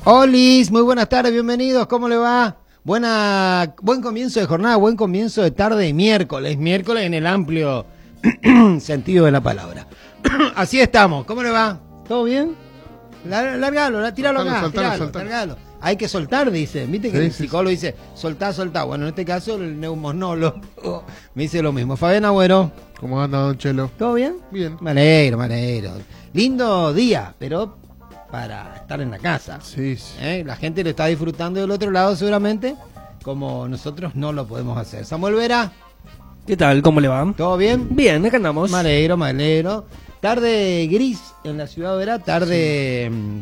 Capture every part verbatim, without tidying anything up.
Olis, muy buenas tardes, bienvenidos, ¿cómo le va? Buena, buen comienzo de jornada, buen comienzo de tarde de miércoles, miércoles en el amplio sentido de la palabra. Así estamos, ¿cómo le va? ¿Todo bien? Lárgalo, tíralo acá, soltalo, tíralo, soltalo. lárgalo. Hay que soltar, dice, viste que Sí, el sí, psicólogo dice, soltá, soltá. Bueno, en este caso el neumonólogo me dice lo mismo. Fabián Agüero. ¿Cómo anda, don Chelo? ¿Todo bien? Bien. Me alegro, me alegro. Lindo día, pero para estar en la casa. Sí, sí. ¿Eh? La gente lo está disfrutando del otro lado seguramente, como nosotros no lo podemos hacer. Samuel Vera, ¿Qué tal? ¿Cómo le va? ¿todo bien? Bien, acá andamos. Me alegro, me alegro. Tarde gris en la ciudad, Vera, tarde... mm,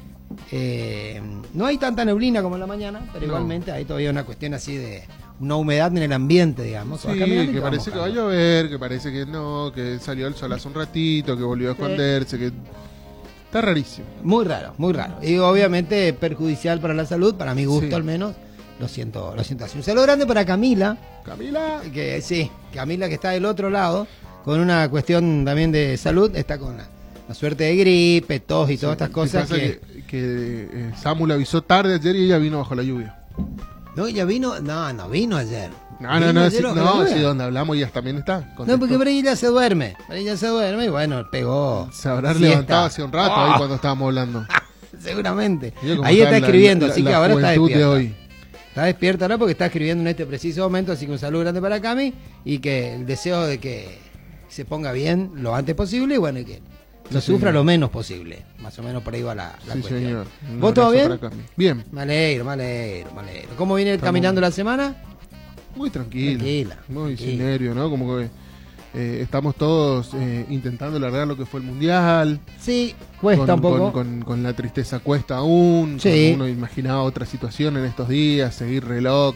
eh, no hay tanta neblina como en la mañana, pero No. igualmente hay todavía una cuestión así de una humedad en el ambiente, digamos. Sí, Vas caminando y que te vas parece que va a mojando. llover, que parece que no, que salió el sol hace un ratito, que volvió a esconderse, que... Está rarísimo. Muy raro, muy raro. Y obviamente perjudicial para la salud, para mi gusto Sí. al menos. Lo siento, lo siento así. Un saludo grande para Camila, Camila. que sí, Camila que está del otro lado, con una cuestión también de salud, está con la, la suerte de gripe, tos y todas estas Sí, cosas pasa que... que, que, eh, Samu le avisó tarde ayer y ella vino bajo la lluvia. No, ella vino, no, no vino ayer. No, no, Vino no, ayer sí, bajo la no, lluvia. sí, donde hablamos ya también está. No, contestó. porque por ahí ella se duerme, por ahí ella se duerme y bueno, pegó. Se habrá siesta. levantado hace un rato ahí Ah, cuando estábamos hablando. seguramente. Mira cómo Ahí está la- escribiendo, la- así la que ahora está juventud de despierta. hoy. Está despierta ahora porque está escribiendo en este preciso momento, así que un saludo grande para Cami y que el deseo de que se ponga bien lo antes posible y bueno, y que lo Sí, sufra señor. lo menos posible. Más o menos por ahí va la, la Sí, cuestión. señor. Un ¿Vos todo abrazo bien? para Cami. Bien, Me alegro, me alegro, me alegro. ¿Cómo viene Estamos- caminando la semana? muy tranquilo. Tranquila, Muy sin tranquila. nervio, ¿no? Como que eh, estamos todos eh, intentando largar lo que fue el Mundial. Sí, cuesta con, un poco. Con, con- con la tristeza cuesta aún. Sí. con uno imaginaba otra situación en estos días, seguir re locos,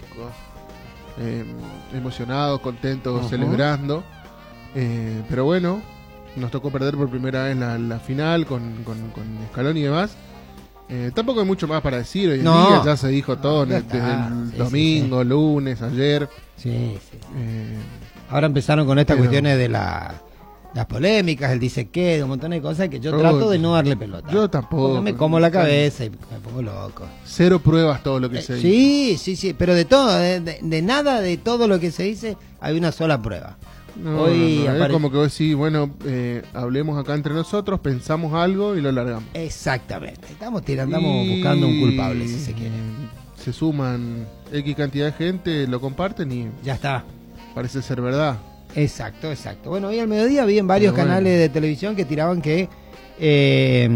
eh, emocionados, contentos, Ujú. celebrando. Eh, pero bueno, nos tocó perder por primera vez la, la final con, con, con Scaloni y demás. Eh, tampoco hay mucho más para decir hoy en No. día, ya se dijo todo ya desde está. el Sí, domingo, lunes, ayer. Sí, sí, sí. Eh, Ahora empezaron con estas Pero- cuestiones de la, las polémicas, el dice qué, de un montón de cosas que yo Oh, trato de no darle pelota. yo tampoco. Porque me como la cabeza y me pongo loco. Cero pruebas todo lo que Eh, se dice. sí, sí, sí, pero de todo, de, de- de nada de todo lo que se dice hay una sola prueba. No, Hoy no, no, es apare- como que vos decís, bueno, eh, hablemos acá entre nosotros, pensamos algo y lo largamos. Exactamente. Estamos tirando, andamos Y- buscando un culpable, si se quiere. Se suman X cantidad de gente, lo comparten y Ya está. parece ser verdad. Exacto, exacto. Bueno, hoy al mediodía vi en varios Pero bueno. canales de televisión que tiraban que eh,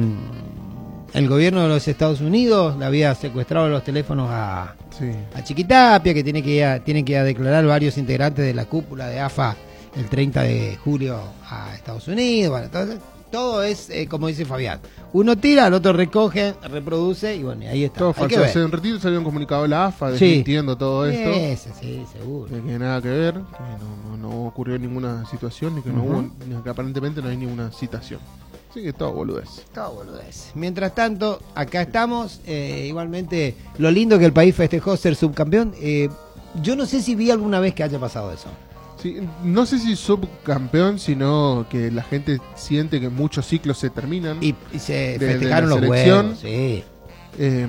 el gobierno de los Estados Unidos le había secuestrado los teléfonos a, Sí. a Chiquitapia, que tiene que ir a, tienen que ir a declarar varios integrantes de la cúpula de A F A el treinta de julio a Estados Unidos. Bueno, entonces, todo es eh, como dice Fabián. Uno tira, el otro recoge, reproduce y bueno, y ahí está. Todo Hay que falso. ver. Hace un ratito salió un comunicado de la A F A Sí. desmintiendo todo esto. Ese, sí, seguro. De que nada que ver, que no, no- no ocurrió ninguna situación ni que no Ujú. hubo, ni que aparentemente no hay ninguna citación. Así que todo boludez. Todo boludez. Mientras tanto, acá estamos. eh, igualmente, lo lindo que el país festejó ser subcampeón. eh, yo no sé si vi alguna vez que haya pasado eso. Sí, no sé si subcampeón, sino que la gente siente que muchos ciclos se terminan. Y, y se De- de festejaron la los selección. huevos. Sí. Eh,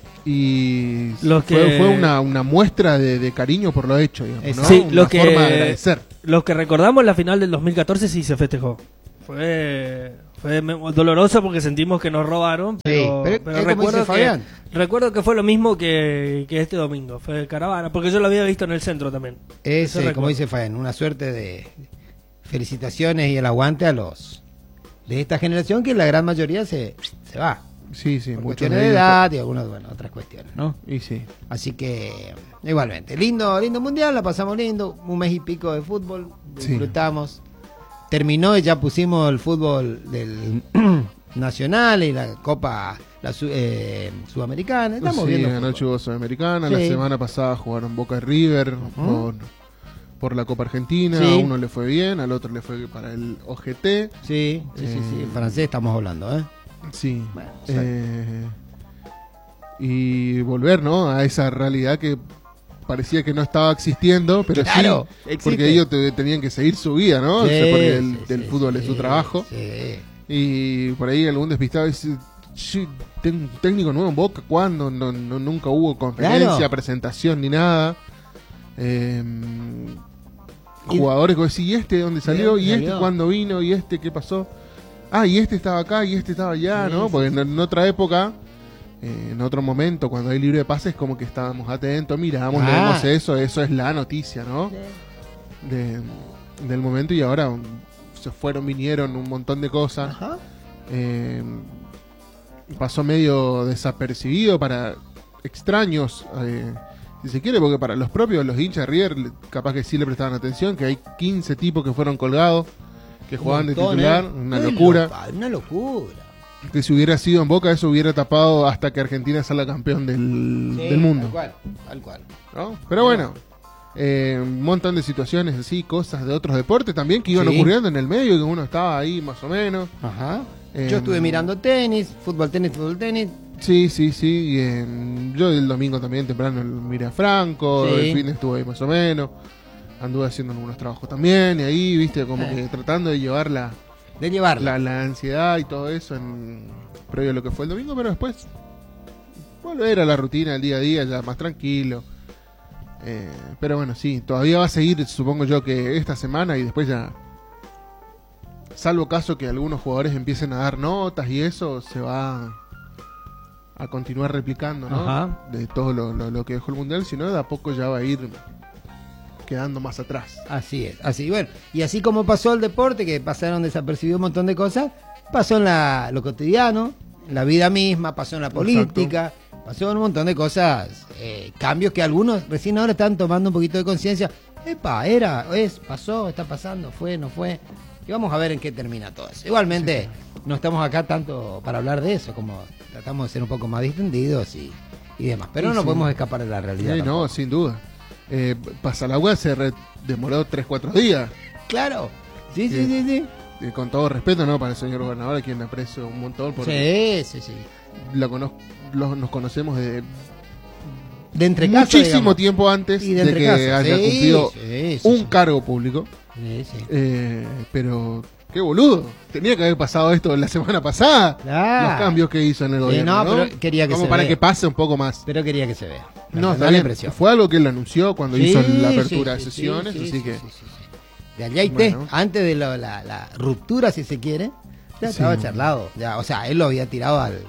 y Los fue, que- fue una, una muestra de, de cariño por lo hecho, digamos, ¿no? Sí, Una lo que- forma de agradecer. Los que recordamos la final del dos mil catorce sí se festejó. Fue, fue me- doloroso porque sentimos que nos robaron, pero, pero pero es como recuerdo, dice Fabián. que, recuerdo que fue lo mismo que, que este domingo. Fue caravana, porque yo lo había visto en el centro también. Es, Eso eh, como recuerdo. dice Fabián, una suerte de felicitaciones y el aguante a los de esta generación que la gran mayoría se, se va. Sí, sí, Por muchos cuestiones de de ellos. edad y algunas, bueno, otras cuestiones, ¿no? Y sí. Así que, igualmente, lindo, lindo mundial, la pasamos lindo, un mes y pico de fútbol, Sí. disfrutamos. Terminó y ya pusimos el fútbol del nacional y la Copa la su- eh, Sudamericana. Estamos Sí, viendo ganó el fútbol. Chivos Sudamericana. La Sí. semana pasada jugaron Boca y River por, por la Copa Argentina. Sí. A uno le fue bien, al otro le fue para el O G T. Sí, sí, sí, sí, Eh, en francés estamos hablando, ¿eh? Sí. Bueno, sí. Eh, y volver, ¿no? A esa realidad que parecía que no estaba existiendo, pero Claro, sí, existe. porque ellos te- tenían que seguir su vida, ¿no? O sea, Sí, porque el, sí, el sí, fútbol sí, es su trabajo. sí. Y por ahí algún despistado dice, sí, ten- técnico nuevo en Boca, ¿cuándo? No, no- nunca hubo conferencia, Claro. presentación ni nada. Eh, jugadores que vos decís, ¿y este de dónde salió? dónde ¿Y este salió? cuándo vino? ¿Y este qué pasó? Ah, y este estaba acá, y este estaba allá, Sí, ¿no? sí, Porque sí. en, en otra época, eh, en otro momento, cuando hay libre de pases, como que estábamos atentos, miramos, Ah. leemos eso, eso es la noticia, ¿no? De, del momento, y ahora um, se fueron, vinieron un montón de cosas. Ajá. Eh, pasó medio desapercibido para extraños, eh, si se quiere, porque para los propios, los hinchas de River, le- capaz que sí le prestaban atención, que hay quince tipos que fueron colgados, que jugaban de montón, titular, ¿eh? una Qué locura, loca, una locura. que si hubiera sido en Boca, eso hubiera tapado hasta que Argentina salga campeón del, Sí, del mundo. Tal cual, tal cual. ¿No? Pero bueno, eh, un montón de situaciones así, cosas de otros deportes también que iban Sí. ocurriendo en el medio y que uno estaba ahí más o menos. Ajá. Eh, Yo estuve mirando tenis, fútbol, tenis, fútbol, tenis. Sí, sí, sí. y, eh, yo el domingo también temprano miré a Franco, Sí. el fin estuve ahí más o menos. Anduve haciendo algunos trabajos también y ahí, viste, como Eh. que tratando de llevar la, De llevarla. la, la ansiedad y todo eso en previo a lo que fue el domingo, pero después volver a la rutina del día a día ya más tranquilo. Eh, pero bueno, sí, todavía va a seguir, supongo yo, que esta semana y después ya, salvo caso que algunos jugadores empiecen a dar notas y eso, se va a continuar replicando, ¿no? Ajá. De todo lo, lo- lo que dejó el Mundial, sino de a poco ya va a ir quedando más atrás. Así es, así. Bueno, y así como pasó el deporte, que pasaron desapercibidos un montón de cosas, pasó en la, lo cotidiano, en la vida misma, pasó en la política, pasó en un montón de cosas, eh, cambios que algunos recién ahora están tomando un poquito de conciencia. Epa, era, es, pasó, está pasando, fue, no fue. Y vamos a ver en qué termina todo eso. Igualmente, no estamos acá tanto para hablar de eso, como tratamos de ser un poco más distendidos y, y demás. Pero Sí, no sí. podemos escapar de la realidad. Sí, no, tampoco. sin duda. Eh, Pasalagua se re- demoró tres cuatro días. Claro, sí, sí, Sí. sí, sí. Eh, con todo respeto, ¿no? Para el señor gobernador, a quien aprecio un montón. Porque Sí, sí, sí. la conoz- los- nos conocemos de De entre casa, muchísimo digamos. tiempo antes Y de, de entre que casa. haya Sí, cumplido sí, sí, un sí. cargo público. Sí, sí. Eh, pero, qué boludo. Tenía que haber pasado esto la semana pasada. Ah. Los cambios que hizo en el Sí, gobierno. no, ¿no? pero quería que Como se para vea. que pase un poco más. Pero quería que se vea. Me No, da está la bien. impresión. Fue algo que él anunció cuando Sí, hizo la sí, apertura sí, de sí, sesiones. sí, así sí, que. sí, sí, sí. De allá y té, Bueno. antes de lo- la, la ruptura, si se quiere, ya Sí. estaba charlado. Ya, o sea, él lo había tirado al,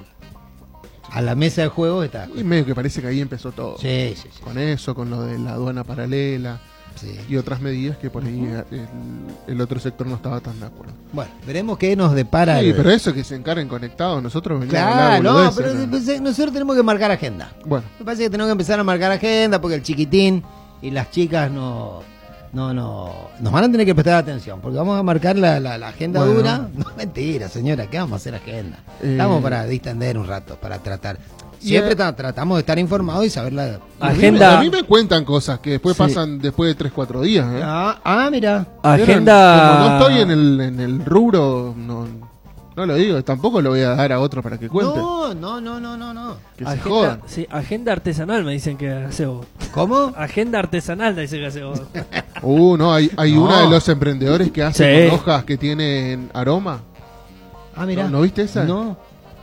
a la mesa de juego. Está. Y medio que parece que ahí empezó todo. Sí, sí, sí. Con eso, con lo de la aduana paralela sí. y otras medidas que por ahí eh, el, el otro sector no estaba tan de acuerdo. Bueno, veremos qué nos depara. Sí, el- pero eso que se encarguen conectados, nosotros veníamos a Claro, hablar no, boludeces, pero ¿no? pues, nosotros tenemos que marcar agenda. Bueno, Me parece que tenemos que empezar a marcar agenda porque el chiquitín y las chicas no, no, no, nos van a tener que prestar atención porque vamos a marcar la, la, la agenda Bueno. dura. No, mentira, señora, ¿qué vamos a hacer agenda? Eh. Estamos para distender un rato, para tratar. Y, Siempre eh, tra- tratamos de estar informados y saber la Agenda. a mí me cuentan cosas que después Sí. pasan después de tres cuatro días. ¿eh? Ah, ah, mira. Agenda. Como no estoy en el, en el rubro, no, no lo digo, tampoco lo voy a dar a otro para que cuente. No, no, no, no, no, no. Que se Agenda, jodan. sí, agenda artesanal me dicen que hace vos. ¿Cómo? Agenda artesanal me dicen que hace vos. Uh, no, hay, hay No. una de los emprendedores que hace Sí. con hojas que tienen aroma. Ah, mira. ¿No, ¿no viste esa? No.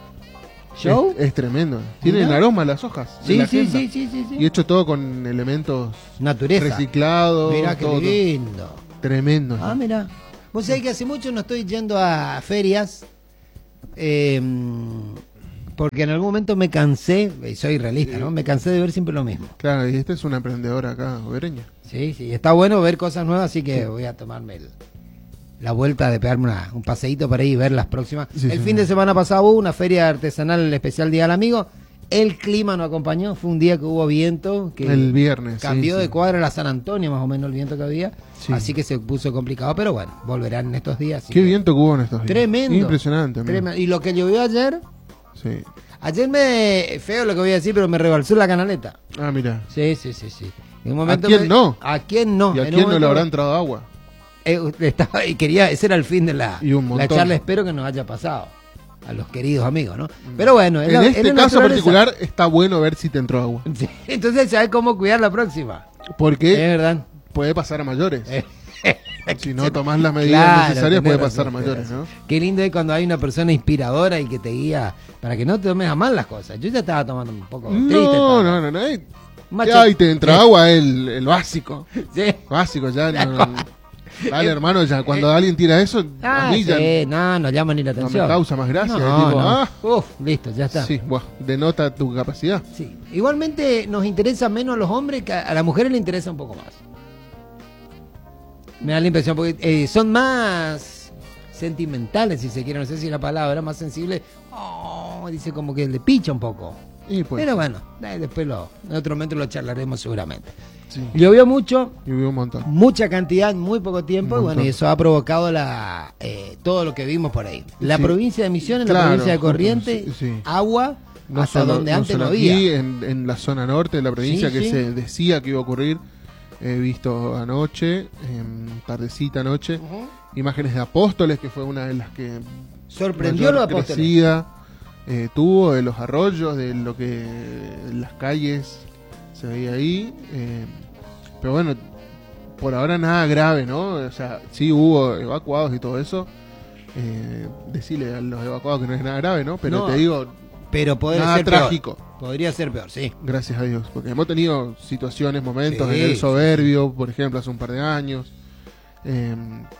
¿Show? Es, es tremendo. Tienen Mira. aroma las hojas. de Sí, la sí, agenda. sí, sí, sí, sí. Y hecho todo con elementos Natureza. reciclados. Mira qué todo. lindo. Tremendo. Ah, mira. Vos sabés que hace mucho no estoy yendo a ferias. eh, porque en algún momento me cansé, y soy realista, ¿no? Me cansé de ver siempre lo mismo. Claro, y esta es una emprendedora acá, obereña. Sí, sí. Está bueno ver cosas nuevas, así que voy a tomarme el- la vuelta de pegarme una- un paseíto para ir y ver las próximas. Sí, el sí. fin de semana pasado hubo una feria artesanal especial Día del Amigo. El clima no acompañó. Fue un día que hubo viento. Que El viernes. Cambió sí, de sí. cuadra a la San Antonio, más o menos el viento que había. Sí. Así que se puso complicado, pero bueno, volverán en estos días. así Qué que- viento que hubo en estos días. Tremendo. Impresionante. amigo. Tremendo. Y lo que llovió ayer, Sí. ayer me, feo lo que voy a decir, pero me rebalsó la canaleta. Ah, mira. Sí, sí, sí, sí. En un momento quién me- no? ¿A quién no? ¿Y a En un quién no le momento- habrá entrado agua? Eh, estaba, y quería, ese era el fin de la, Y un la montón. charla, espero que nos haya pasado a los queridos amigos, ¿no? Pero bueno, es En la- es este la caso naturaleza. particular está bueno ver si te entró agua. Sí, entonces, ¿sabes cómo cuidar la próxima? Es Porque verdad. puede pasar a mayores. Eh, Si no tomás las medidas Claro, necesarias puede tenés pasar a razón, mayores, tenés ¿no? razón. Qué lindo es cuando hay una persona inspiradora y que te guía para que no te tomes a mal las cosas. Yo ya estaba tomando un poco triste. No, estaba. no, no, no. eh, Macho- Ya, y te entra agua el, el básico. Sí. Básico, ya. No, no. Dale, hermano, ya cuando alguien tira eso, Ah, a mí ya sí, no, no llama ni la no atención. me causa más gracia. No, es tipo, no. ah, Uf, listo, ya está. sí, buah, denota tu capacidad. Sí. Igualmente nos interesa menos a los hombres que a, a las mujeres le interesa un poco más. Me da la impresión, porque eh, son más sentimentales, si se quiere, no sé si es la palabra, más sensibles. Oh, dice como que le picha un poco. Y pues, Pero bueno, eh, después lo, en otro momento lo charlaremos seguramente. sí. Llovió mucho, Y vi un montón. mucha cantidad en muy poco tiempo, y Un bueno, montón. y eso ha provocado la eh, todo lo que vimos por ahí. La Sí. provincia de Misiones, la Claro, provincia de Corrientes, sí, sí. agua, No hasta solo- donde no antes solo no había. aquí, en, en la zona norte de la provincia, Sí, que sí. se decía que iba a ocurrir. He visto anoche, en tardecita anoche, Ujú. imágenes de Apóstoles, que fue una de las que Sorprendió mayor los apóstoles. crecida eh, tuvo, de los arroyos, de lo que las calles se veía ahí. eh, pero bueno, por ahora nada grave, ¿no? O sea, sí hubo evacuados y todo eso. Eh, decirle a los evacuados que no es nada grave, ¿no? Pero No, te digo, Pero podría nada ser trágico. peor. Podría ser peor, sí. Gracias a Dios, porque hemos tenido situaciones, momentos Sí, en el sí, Soberbio, por ejemplo, hace un par de años, eh,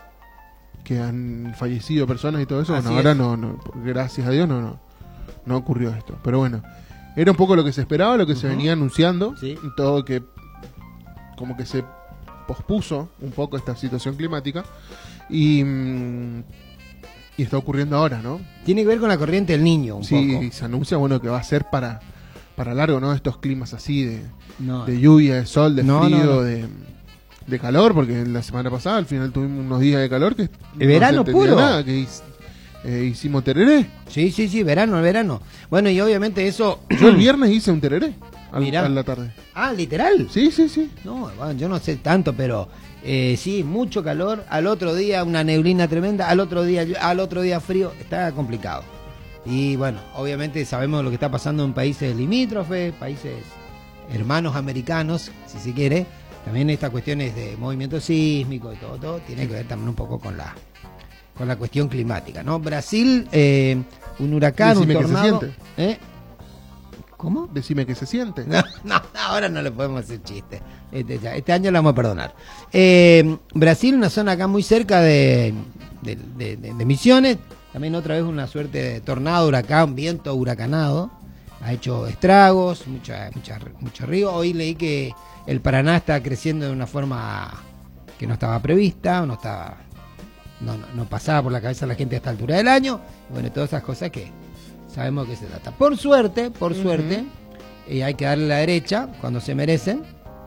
que han fallecido personas y todo eso. Así Bueno, ahora es. no, no, gracias a Dios no, no, no ocurrió esto. Pero bueno, era un poco lo que se esperaba, lo que se Ujú. venía anunciando, Sí. todo que como que se pospuso un poco esta situación climática y, mm, y está ocurriendo ahora, ¿no? Tiene que ver con la corriente del niño, un Sí, poco. y se anuncia, bueno, que va a ser para, para largo, ¿no? Estos climas así de, No, de lluvia, de sol, de No, frío, no, no. De, de calor, porque la semana pasada al final tuvimos unos días de calor que El verano se entendía puro. nada, que hic- eh, hicimos tereré. Sí, sí, sí, verano, verano. Bueno, y obviamente eso... Yo el viernes hice un tereré al- Mirá. a la tarde. Ah, literal. Sí, sí, sí. No, bueno, yo no sé tanto, pero eh, sí, mucho calor. Al otro día una neblina tremenda, al otro día, al otro día frío. Está complicado. Y bueno, obviamente sabemos lo que está pasando en países limítrofes, países hermanos americanos, si se quiere. También estas cuestiones de movimiento sísmico y todo, todo tiene que ver también un poco con la con la cuestión climática, ¿no? Brasil, eh, un huracán, Decime un que se tornado. siente. ¿Eh? ¿Cómo? Decime que se siente. No, no, ahora no le podemos hacer chiste. Este, ya, este año le vamos a perdonar. Eh, Brasil, una zona acá muy cerca de, de, de- de- de Misiones. También otra vez una suerte de tornado, huracán, viento huracanado. Ha hecho estragos, mucha, mucha, mucho río. Hoy leí que el Paraná está creciendo de una forma que no estaba prevista, no estaba, no, no, no pasaba por la cabeza a la gente a esta altura del año. Y bueno, todas esas cosas que sabemos que se trata. Por suerte, por Ujú. suerte, y hay que darle la derecha cuando se merecen.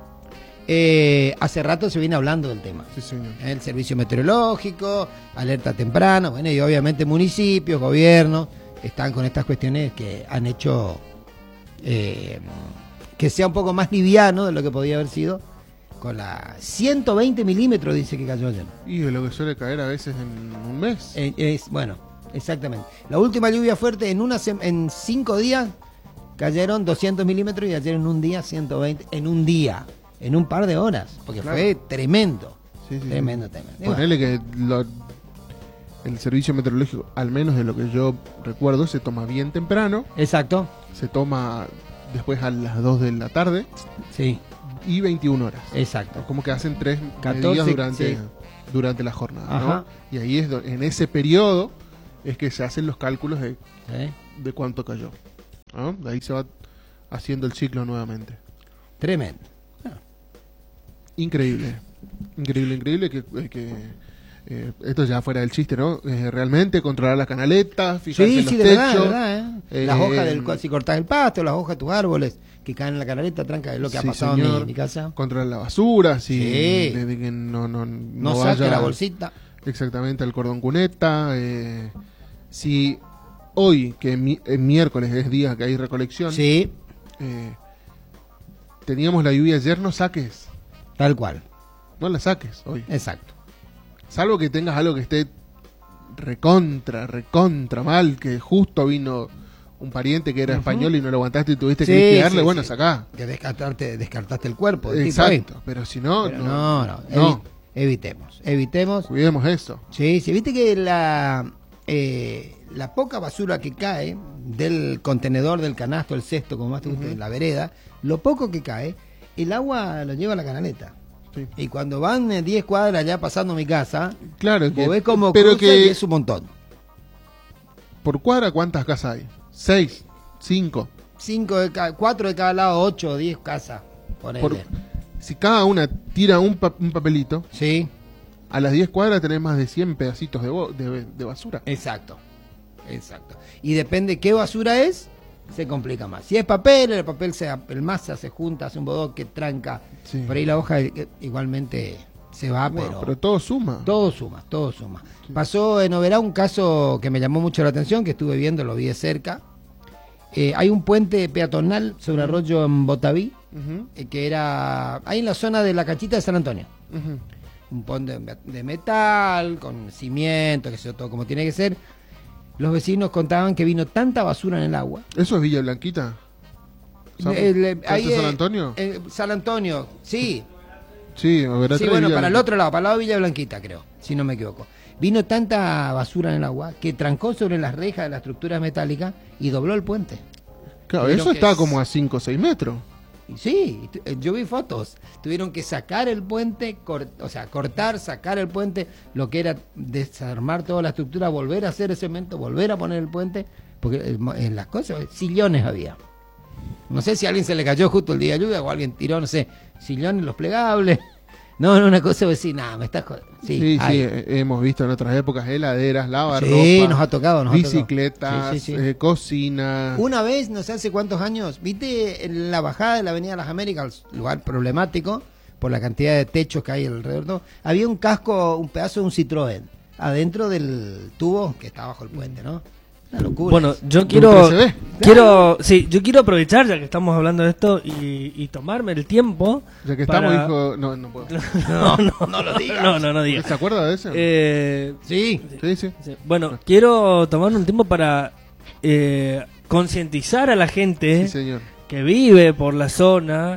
Eh, hace rato se viene hablando del tema. Sí, señor. El servicio meteorológico, alerta temprana, bueno, y obviamente municipios, gobiernos, están con estas cuestiones que han hecho eh, que sea un poco más liviano de lo que podía haber sido. Con la ciento veinte milímetros dice que cayó ayer. Y de lo que suele caer a veces en un mes. Eh, es, bueno, exactamente. La última lluvia fuerte en una sem- en cinco días cayeron doscientos milímetros y ayer en un día ciento veinte. En un día, en un par de horas, porque Claro. fue tremendo. Sí, sí, Tremendo, sí. tremendo. Y bueno, Ponele que lo- el servicio meteorológico, al menos de lo que yo recuerdo, se toma bien temprano, exacto, se toma después a las dos de la tarde sí, y veintiuna horas. exacto. Como que hacen tres catorce, medidas durante, sí. durante la jornada, Ajá. ¿no? Y ahí es do- en ese periodo es que se hacen los cálculos de, ¿Eh? de cuánto cayó. ¿no? De ahí se va haciendo el ciclo nuevamente. Tremendo. Increíble. Increíble, increíble que, eh, que eh, esto ya fuera del chiste, ¿no? Eh, realmente controlar la canaleta, fijarse Sí, en los sí, de techos. verdad, de verdad, ¿eh? Las eh, hojas del co- si cortás el pasto, las hojas de tus árboles que caen en la canaleta, tranca, es lo que ha Sí, pasado en mi, señor. en mi casa. Controlar la basura, si Sí. de- de que no, no, No, no saque vaya la bolsita. exactamente al cordón cuneta. eh, si hoy, que mi- es miércoles es día que hay recolección, Sí, eh, teníamos la lluvia ayer, no saques, tal cual. no la saques hoy. Exacto. Salvo que tengas algo que esté recontra, recontra mal, que justo vino un pariente que era Ujú. español y no lo aguantaste y tuviste Sí, que liquidarle, sí, bueno, sí. sacá. Que descartarte, descartaste el cuerpo. del tipo, Exacto, pero si no, Pero no, no, no, no. evi- evitemos, evitemos. Cuidemos eso. Sí, sí, viste que la, eh, la poca basura que cae del contenedor, del canasto, el cesto, como más te guste, Uh-huh. de la vereda, lo poco que cae, el agua lo lleva a la canaleta. Sí. Y cuando van eh, diez cuadras ya pasando mi casa, Claro vos que, ves como pero cruza que y es un montón. por cuadra, ¿cuántas casas hay? ¿Seis? ¿Cinco? Cinco de cada, cuatro de cada lado, ocho o diez casas. Ponele. Por, si cada una tira un, pa- un papelito, Sí, a las diez cuadras tenés más de cien pedacitos de, bo- de, de basura. exacto, exacto. Y depende qué basura es, se complica más. Si es papel, el papel se, el masa se junta, hace un bodoque, tranca. Sí. Por ahí la hoja eh, igualmente se va, Bueno, pero, pero todo suma. todo suma, todo suma. Pasó en Oberá un caso que me llamó mucho la atención, que estuve viendo, lo vi de cerca. Eh, hay un puente peatonal sobre arroyo en Botaví, Ujú, eh, que era ahí en la zona de la canchita de San Antonio. ujú. Un puente de de metal, con cimiento, que sea todo como tiene que ser. Los vecinos contaban que vino tanta basura en el agua. ¿Eso es Villa Blanquita? ¿San, El, eh, ¿Santo ahí, San eh, Antonio? eh, San Antonio, sí. Sí, Oberá Sí, tres, bueno, Villa para el Blanquita. otro lado, para el lado de Villa Blanquita, creo, si no me equivoco. Vino tanta basura en el agua que trancó sobre las rejas de las estructuras metálicas y dobló el puente. Claro, Pero eso que está es- como a cinco o seis metros. Y sí, tu- eh, yo vi fotos. Tuvieron que sacar el puente, cor- o sea, cortar, sacar el puente, lo que era desarmar toda la estructura, volver a hacer el cemento, volver a poner el puente, porque eh, mo- en las cosas, sillones había. No sé si a alguien se le cayó justo el día de lluvia o alguien tiró, no sé, sillones los plegables. No, no, una cosa así, nada, me estás jodiendo. Sí, Sí, sí, hay. eh, hemos visto en otras épocas heladeras, lavarropa, Sí, nos ha tocado, nos ha tocado. bicicletas, Sí, sí, sí. eh, cocina. Una vez, no sé hace cuántos años, viste en la bajada de la Avenida Las Américas, lugar problemático por la cantidad de techos que hay alrededor, ¿no? Había un casco, un pedazo de un Citroën adentro del tubo que está bajo el puente, ¿no? Una locura. Bueno, yo ¿Un quiero, P C B? quiero, sí, yo quiero aprovechar ya que estamos hablando de esto y, y tomarme el tiempo. Ya que estamos, para- dijo. No, no puedo. No, no, no lo digas. No, no, no digas. ¿Se acuerda de ese? Eh, sí, Sí, sí. sí. Bueno, quiero tomar un tiempo para eh, concientizar a la gente Sí, señor. que vive por la zona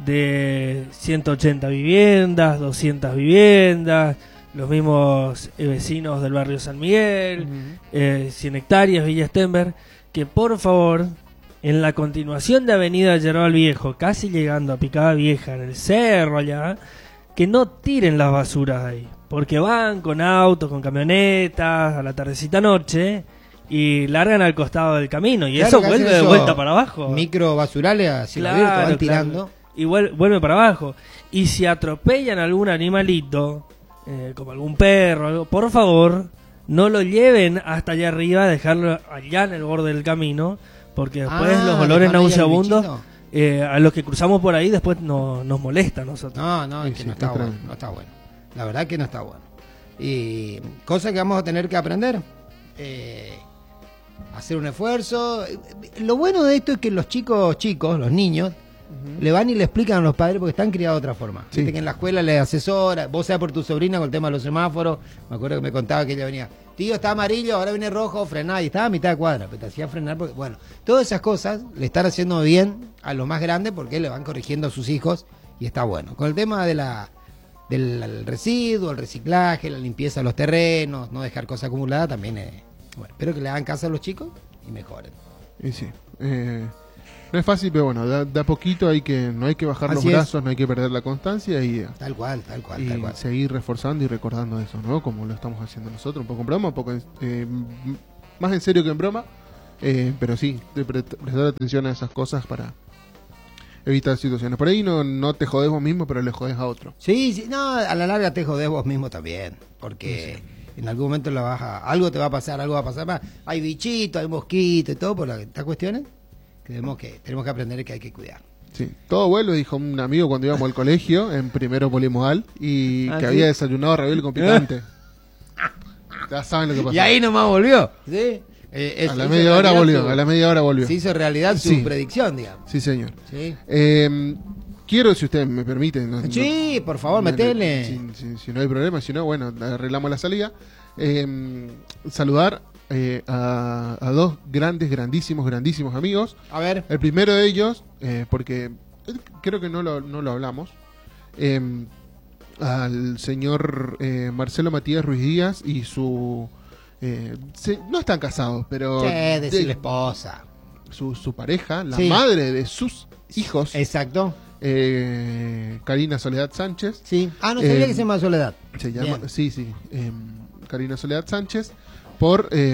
de ciento ochenta viviendas, doscientas viviendas, los mismos eh, vecinos del barrio San Miguel, Ujú. eh, cien hectáreas, Villa Stenberg, que por favor, en la continuación de Avenida Yerbal Viejo, casi llegando a Picada Vieja, en el cerro allá, que no tiren las basuras ahí, porque van con autos, con camionetas, a la tardecita noche, y largan al costado del camino, y Claro eso que hacen vuelve de eso, vuelta para abajo. micro basurales así Claro, abierto, van claro. tirando. Y vuel- vuelve para abajo. Y si atropellan algún animalito, eh, como algún perro, algo, por favor, no lo lleven hasta allá arriba, dejarlo allá en el borde del camino, porque después Ah, los olores dejan ahí al nauseabundos, bichito. eh, a los que cruzamos por ahí, después no, nos molesta a nosotros. No, no, es Sí, que sí, no está es bueno, tremendo. no está bueno. La verdad que no está bueno. Y cosa que vamos a tener que aprender. Eh, hacer un esfuerzo. Lo bueno de esto es que los chicos, chicos, los niños, le van y le explican a los padres porque están criados de otra forma. Sí. Viste que en la escuela le asesora, vos sea por tu sobrina con el tema de los semáforos, me acuerdo que me contaba que ella venía, tío, está amarillo, ahora viene rojo, frená, y estaba a mitad de cuadra, pero te hacía frenar porque, bueno, todas esas cosas le están haciendo bien a los más grandes porque le van corrigiendo a sus hijos y está bueno. Con el tema de la del residuo, el reciclaje, la limpieza de los terrenos, no dejar cosas acumuladas, también es, bueno, espero que le hagan caso a los chicos y mejoren. Y sí. Eh, no es fácil, pero bueno, da, da poquito, hay que, no hay que bajar los Así es. brazos, no hay que perder la constancia y, Tal cual, tal cual, y tal cual. seguir reforzando y recordando eso, ¿no? Como lo estamos haciendo nosotros, un poco en broma, un poco en- eh, m- más en serio que en broma, eh, pero sí, de pre- prestar atención a esas cosas para evitar situaciones. Por ahí no, no te jodés vos mismo, pero le jodés a otro. Sí, sí, no, a la larga te jodés vos mismo también, porque en algún momento la vas a- algo te va a pasar, algo va a pasar más. Hay bichitos, hay mosquitos y todo por la- estas cuestiones que tenemos que tenemos que aprender que hay que cuidar. Sí, todo vuelve, dijo un amigo cuando íbamos al colegio, en primero polimodal, y Ah, que ¿sí? había desayunado ravioli con picante. Ya saben lo que pasó. Y ahí nomás volvió. ¿Sí? Eh, es- a la hizo media hora realidad volvió, su- a la media hora volvió. Se hizo realidad su Sí. predicción, digamos. Sí, señor. Sí, Eh, quiero, si ustedes me permiten. no- sí, por favor, no- metele. Si, si- si no hay problema, si no, bueno, arreglamos la salida. Eh, saludar eh, a, a dos grandes, grandísimos, grandísimos amigos. A ver, El primero de ellos, eh, porque eh, creo que no lo, no lo hablamos, eh, al señor eh, Marcelo Matías Ruiz Díaz y su... Eh, se, no están casados, pero... Che, decirle de- esposa. su, su pareja, la Sí. madre de sus hijos, Exacto. eh, Karina Soledad Sánchez. Sí. Ah, no sabía Eh, que se llama Soledad. Se llama, Bien. sí, sí, eh, Karina Soledad Sánchez, por eh,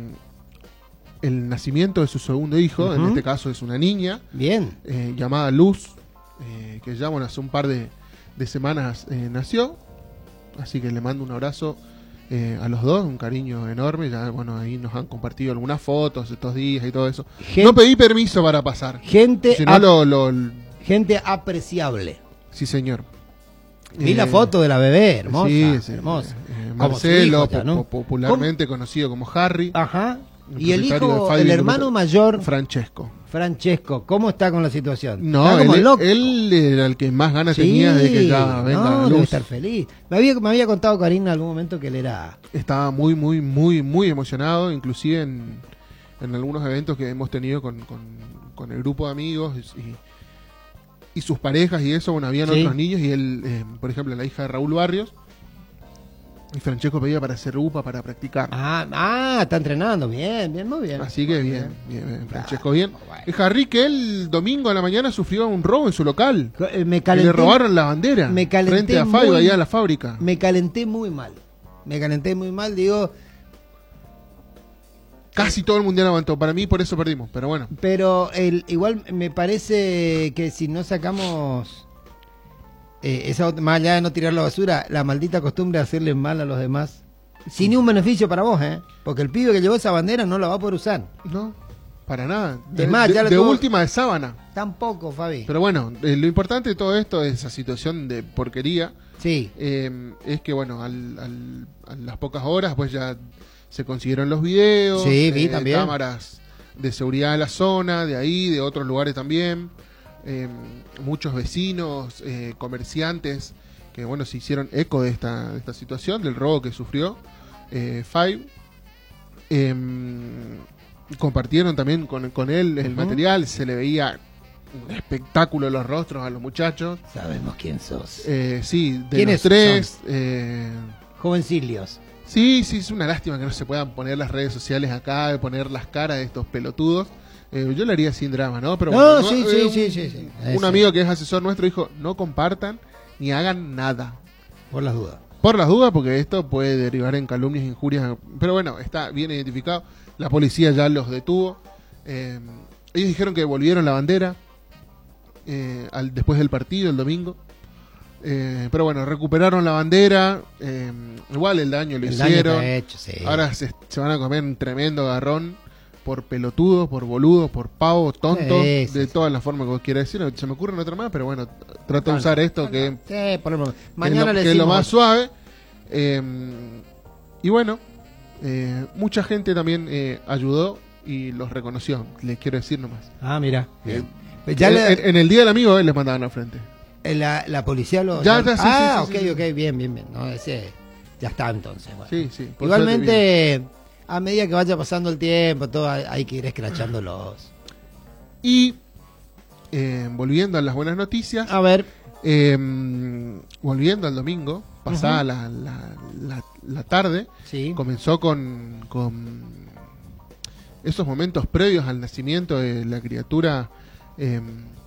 el nacimiento de su segundo hijo, en Ujú. este caso es una niña, Bien. eh, llamada Luz, eh, que ya bueno, hace un par de, de semanas eh, nació, así que le mando un abrazo eh, a los dos, un cariño enorme, ya bueno, ahí nos han compartido algunas fotos estos días y todo eso. Gen- No pedí permiso para pasar, Gente, si no ap- lo, lo- gente apreciable. sí señor. Vi Eh, la foto de la bebé, hermosa. sí, sí, hermosa. eh, Como su Marcelo, hijo ya, po- ¿no? po- popularmente conocido como Harry. Ajá. El Y el propietario hijo, de Five el Kilometer- hermano mayor, Francesco. Francesco, ¿cómo está con la situación? No, está como él, loco. él era el que más ganas Sí, tenía de que ya venga no, a la debe luz. estar feliz. Me había, me había contado Karina en algún momento que él era... Estaba muy, muy, muy, muy emocionado, inclusive en, en algunos eventos que hemos tenido con, con, con el grupo de amigos y, y sus parejas y eso, bueno, habían Sí. otros niños y él, eh, por ejemplo, la hija de Raúl Barrios, y Francesco pedía para hacer UPA, para practicar. Ah, ah, está entrenando. Bien, bien, muy bien. Así que Muy bien, bien, bien, Francesco Ah, bien. bueno. Es Harry que el domingo a la mañana sufrió un robo en su local. Eh, Me Que calenté, le robaron la bandera me calenté frente a Five, muy- allá a la fábrica. me calenté muy mal. Me calenté muy mal, digo, Casi todo el mundial aguantó. Para mí, por eso perdimos. Pero bueno, pero el, igual me parece que si no sacamos eh, esa ot- más allá de no tirar la basura, la maldita costumbre de hacerle mal a los demás, sin ningún beneficio para vos, ¿eh? Porque el pibe que llevó esa bandera no la va a poder usar. no, para nada. De, Es más, de- ya lo de tuvo- última de sábana. Tampoco, Fabi. Pero bueno, eh, lo importante de todo esto, de esa situación de porquería, Sí, eh, es que bueno, al, al- a las pocas horas, pues ya se consiguieron los videos, Sí, vi también. cámaras de seguridad de la zona, de ahí, de otros lugares también, eh, muchos vecinos, eh, comerciantes, que bueno, se hicieron eco de esta, de esta situación, del robo que sufrió eh, Five. Eh, compartieron también con, con él el Ujú. material, se le veía un espectáculo en los rostros a los muchachos. sabemos quién sos. Eh, sí, de ¿Quiénes los tres. Eh, Jovencilios. sí, sí, es una lástima que no se puedan poner las redes sociales acá, de poner las caras de estos pelotudos. Eh, yo lo haría sin drama, ¿no? Pero No, bueno, sí, eh, sí, un, sí, sí, sí. un Eso. amigo que es asesor nuestro dijo, no compartan ni hagan nada. Por las dudas. Por las dudas, porque esto puede derivar en calumnias e injurias. Pero bueno, está bien identificado. La policía ya los detuvo. Eh, ellos dijeron que devolvieron la bandera eh, al, después del partido, el domingo. Eh, pero bueno, recuperaron la bandera. Eh, igual el daño lo El daño hicieron. está hecho, sí. Ahora se, se van a comer un tremendo garrón por pelotudos, por boludos, por pavos, tontos, Sí, sí, de sí. todas las formas que vos quieras decir. Se me ocurre otra más, pero bueno, trato de Bueno, usar esto bueno, que sí, por ejemplo, que mañana es lo, le que es lo decimos más suave. Eh, y bueno, eh, mucha gente también eh, ayudó y los reconoció, les quiero decir nomás. Ah, mira. Eh, Pues ya en, le- en- en el Día del Amigo eh, les mandaban al frente. eh, la, la policía lo... Ya, ya, sí, ah, sí, sí, ok, sí, ok, bien, bien, bien. No, ese ya está entonces. Bueno. Sí, sí. por suerte, bien. Igualmente, a medida que vaya pasando el tiempo, todo hay, hay que ir escrachándolos. Y eh, volviendo a las buenas noticias, A ver, eh, volviendo al domingo, pasada Ujú. la, la, la- la tarde, sí. comenzó con, con esos momentos previos al nacimiento de la criatura, eh,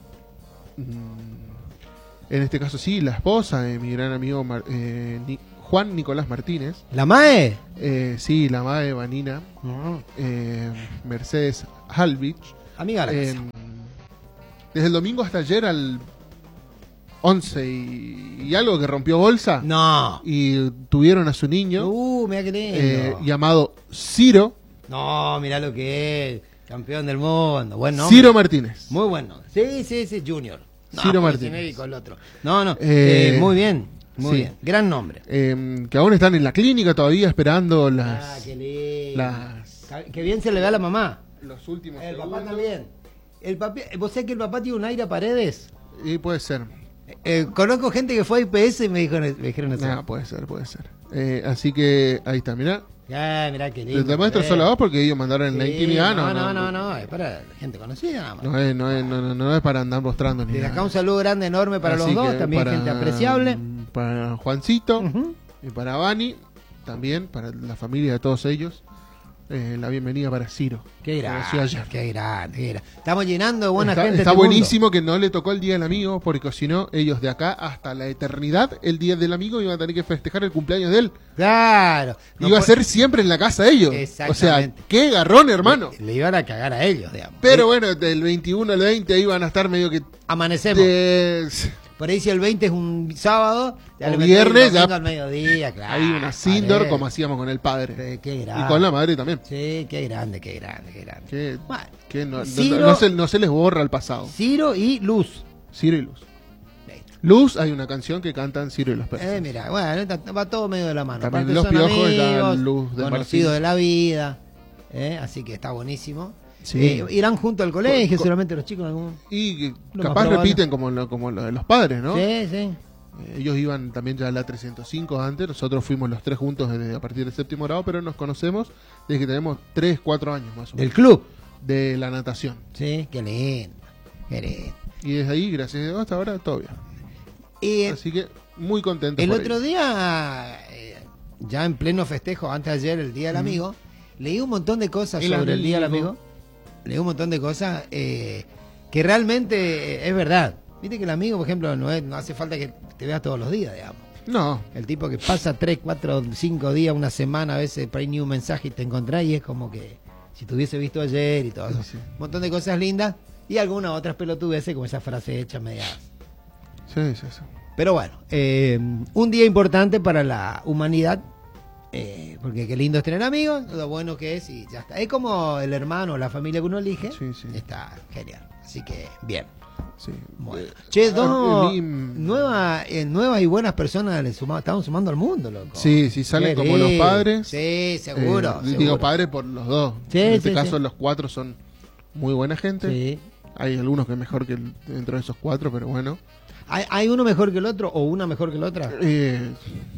mm, en este caso sí, la esposa de mi gran amigo Mar- eh, Ni- Juan Nicolás Martínez, ¿La MAE? eh, sí, la madre Vanina, eh, Mercedes Halvich, Amiga de la eh, casa. desde el domingo hasta ayer al once y, y algo que rompió bolsa No. y tuvieron a su niño Uh, mira qué lindo. eh, llamado Ciro, No, mira lo que es. Campeón del mundo. Buen nombre. Ciro Martínez. Muy bueno. Sí, sí, sí, Junior. No, Ciro pues, Martínez. genérico el otro. No, no. Eh, eh, muy bien. Muy sí. bien. Gran nombre. Eh, que aún están en la clínica todavía esperando Ah, las, qué lindo. las Ca- Qué bien se le ve a la mamá. los últimos El papá segundos. también. El papi, ¿vos sabés que el papá tiene un aire a Paredes? Y puede ser. Eh, conozco gente que fue a I P S y me, dijo, me dijeron eso. Nah, puede ser, puede ser. Eh, así que ahí está, mirá. Ah, mirá qué lindo. Te muestro eh. solo a vos porque ellos mandaron en la Sí, intimidad. no, no, no, no, es para gente conocida nada más. No es, no, es, no, no, no es para andar mostrando ni Desde nada. acá un saludo grande, enorme para Así los dos, que también para- gente apreciable. para Juancito Ujú. y para Vani, también para la familia de todos ellos. Eh, la bienvenida para Ciro. Qué que nació ayer. grande, qué grande, qué grande. Estamos llenando de buena está gente. está este mundo. buenísimo que no le tocó el Día del Amigo, porque si no, ellos de acá hasta la eternidad, el Día del Amigo iban a tener que festejar el cumpleaños de él. Claro. No Iba a puede- ser siempre en la casa de ellos. O sea, Exactamente. qué garrón, hermano. Le, le iban a cagar a ellos, digamos. Pero Eh, bueno, del veintiuno al veinte iban a estar medio que... amanecemos. de- Por ahí si el veinte es un sábado, O le metés viernes, el domingo ya- al mediodía, claro. Hay una Sindor vale. como hacíamos con el padre. Sí, qué grande. Y con la madre también. Sí, qué grande, qué grande, qué grande. Que, Bueno, que no, no- Ciro- no se, no se les borra el pasado. Ciro y Luz. Ciro y Luz. Luz, hay una canción que cantan Ciro y los Persas. Eh, mira, bueno, está- va todo medio de la mano. También Aparte Los son Piojos, la amigos, Luz de conocidos Martín. de la vida. eh, así que está buenísimo. Sí. Eh, irán junto al colegio, Co- co- seguramente los chicos en algún... Y que Lo capaz más probable. repiten como lo, como lo de los padres, ¿no? Sí, sí. Eh, Ellos iban también ya a la trescientos cinco antes, nosotros fuimos los tres juntos desde a partir del séptimo grado, pero nos conocemos desde que tenemos tres, cuatro años más o Del menos, club. de la natación. Sí, qué lindo. Qué lindo. Y desde ahí, gracias a Dios, hasta ahora todo bien. Y Así que muy contento. el por otro ellos. día, eh, ya en pleno festejo, antes de ayer, el Día del Mm. Amigo, leí un montón de cosas El sobre el Día del amigo. Amigo. Leí un montón de cosas eh, que realmente eh, es verdad. Viste que el amigo, por ejemplo, no, es- no hace falta que te veas todos los días, digamos. No, El tipo que pasa tres, cuatro, cinco días, una semana, a veces por ahí ni un mensaje y te encontrás y es como que si te hubiese visto ayer y todo eso. Sí, sí. Un montón de cosas lindas y algunas otras pelotudeces como esa frase hecha media. sí, sí, sí. Pero bueno, eh, un día importante para la humanidad, eh, porque qué lindo es tener amigos, lo bueno que es y ya está. Es como el hermano o la familia que uno elige, Sí, sí. está genial. Así que bien. Sí. Bueno. Eh, Che, a- dos a mí- nuevas, eh, nuevas y buenas personas le suma, estamos sumando al mundo, loco. Sí, sí, salen Qué como los lindo. padres. Sí, seguro. Eh, digo seguro. padres por los dos. Sí, en este sí, caso, sí. los cuatro son muy buena gente. Sí. Hay algunos que mejor que el- dentro de esos cuatro, pero bueno. ¿Hay, hay uno mejor que el otro o una mejor que la otra? Eh,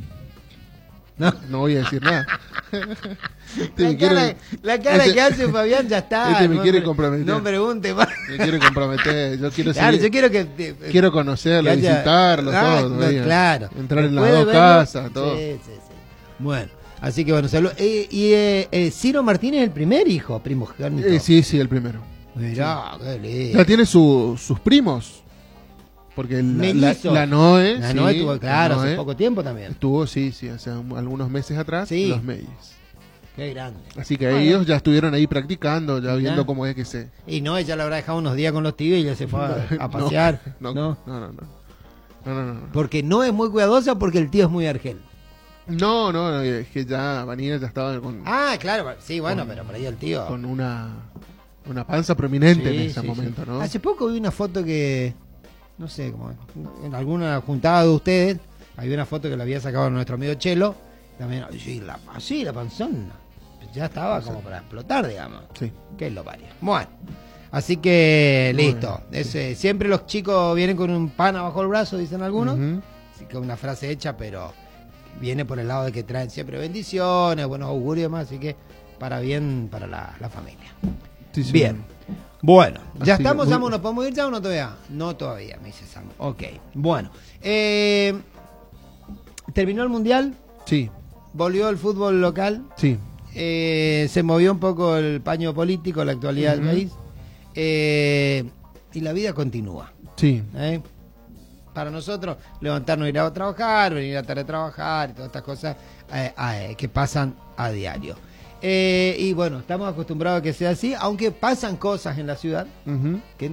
No. no voy a decir nada. Este La me cara, quiere- la cara este- que hace Fabián ya está. este me no quiere pre- comprometer. No pregunte más. me quiere comprometer. Yo quiero Claro, seguir- yo quiero que... te- quiero conocerlo, que haya- visitarlo, Ah, todo. no, todavía. claro. Entrar en las Después de dos verlo- casas, todo. Sí, sí, sí. Bueno, así que bueno, salud. Eh, y eh, eh, Ciro Martínez es el primer hijo, primogénito. Eh, sí, sí, el primero. Mirá, qué lindo. Ya tiene su- sus primos. Porque el- la, la, Mellizos. la Noe. La sí, Noé tuvo, claro, la hace Noé poco tiempo también. Estuvo, sí, sí, hace un- algunos meses atrás. Sí. Los Meyes. Qué grande. Así que Bueno. ellos ya estuvieron ahí practicando, ya Mirá. viendo cómo es que se. Y no, ella le habrá dejado unos días con los tíos y ya se fue a, a No, pasear. No, No, no, no. No, no, no. no, no. Porque no es muy cuidadosa porque el tío es muy argel. No, no, no, es que ya Vanina ya estaba con, Ah, claro, sí, bueno, Con- pero por ahí el tío. con una, una panza prominente Sí, en ese sí, momento, sí. ¿no? Hace poco vi una foto que, no sé, como en alguna juntada de ustedes, había una foto que le había sacado nuestro amigo Chelo. También, sí, la, así, la panzona. Ya estaba como para explotar, digamos. Sí. Que es lo varia. Bueno, así que Muy listo. bien, Ese, siempre los chicos vienen con un pan abajo el brazo, dicen algunos. Ujú. Así que una frase hecha, pero viene por el lado de que traen siempre bendiciones, buenos augurios y demás. Así que para bien para la, la familia. Sí, sí. Bien. Bueno, ya Así que estamos, muy- Samu, ¿nos podemos ir ya o no todavía? No todavía, me dice Samu. Ok, bueno. Eh, terminó el Mundial, Sí, volvió el fútbol local, sí. eh, se movió un poco el paño político, la actualidad Ujú. del país, eh, y la vida continúa. Sí, ¿eh? Para nosotros, levantarnos, ir a trabajar, venir a tarde a trabajar y todas estas cosas eh, eh, que pasan a diario. Eh, y bueno, estamos acostumbrados a que sea así, aunque pasan cosas en la ciudad ujú. que